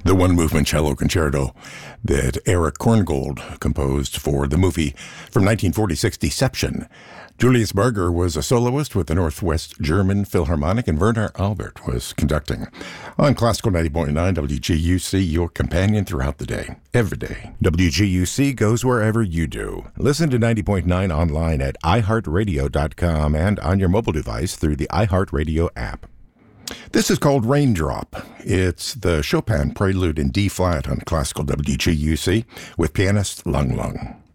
The one movement cello concerto that Eric Korngold composed for the movie from 1946, Deception. Julius Berger was a soloist with the Northwest German Philharmonic, and Werner Albert was conducting. On Classical 90.9 WGUC, your companion throughout the day, every day. WGUC goes wherever you do. Listen to 90.9 online at iHeartRadio.com and on your mobile device through the iHeartRadio app. This is called Raindrop. It's the Chopin Prelude in D-flat on Classical WGUC with pianist Lung Lung.